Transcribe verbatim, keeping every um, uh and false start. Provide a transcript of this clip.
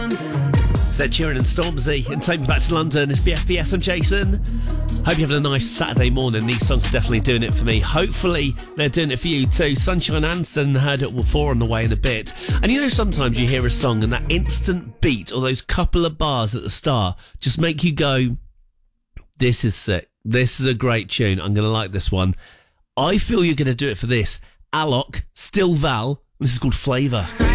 It's Ed Sheeran and Stormzy and Take Me Back to London. It's B F B S. I'm Jason. Hope you're having a nice Saturday morning. These songs are definitely doing it for me. Hopefully they're doing it for you too. Sunshine Anderson, heard it before on the way in a bit. And you know, sometimes you hear a song and that instant beat or those couple of bars at the start just make you go, this is sick. This is a great tune. I'm going to like this one. I feel you're going to do it for this. Alok, Still Val. This is called Flavour.